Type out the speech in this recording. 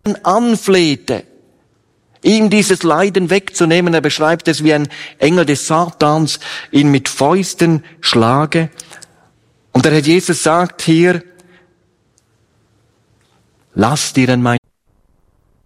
anflehte, ihm dieses Leiden wegzunehmen. Er beschreibt es, wie ein Engel des Satans ihn mit Fäusten schlage. Und der Herr Jesus sagt hier, lass dir an mein